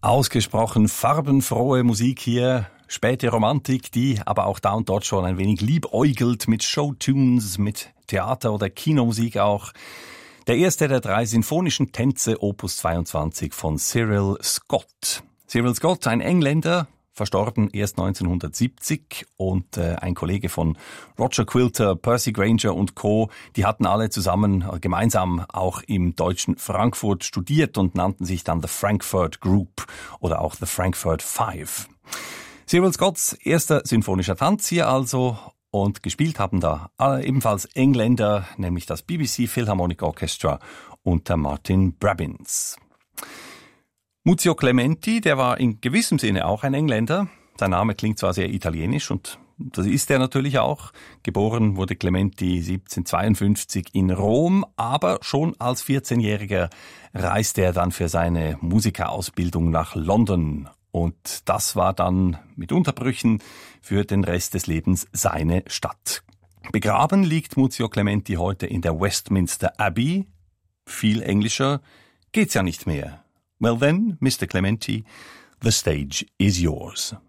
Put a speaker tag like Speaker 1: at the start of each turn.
Speaker 1: Ausgesprochen farbenfrohe Musik hier, späte Romantik, die aber auch da und dort schon ein wenig liebäugelt mit Showtunes, mit Theater- oder Kinomusik auch. Der erste der 3 sinfonischen Tänze, Opus 22 von Cyril Scott. Cyril Scott, ein Engländer, verstorben erst 1970 und ein Kollege von Roger Quilter, Percy Grainger und Co., die hatten alle zusammen, gemeinsam auch im deutschen Frankfurt studiert und nannten sich dann The Frankfurt Group oder auch The Frankfurt Five. Cyril Scotts erster sinfonischer Tanz hier also, und gespielt haben da ebenfalls Engländer, nämlich das BBC Philharmonic Orchestra unter Martin Brabbins. Muzio Clementi, der war in gewissem Sinne auch ein Engländer. Sein Name klingt zwar sehr italienisch und das ist er natürlich auch. Geboren wurde Clementi 1752 in Rom, aber schon als 14-Jähriger reiste er dann für seine Musikerausbildung nach London. Und das war dann mit Unterbrüchen für den Rest des Lebens seine Stadt. Begraben liegt Muzio Clementi heute in der Westminster Abbey. Viel englischer geht's ja nicht mehr. Well then, Mr. Clementi, the stage is yours.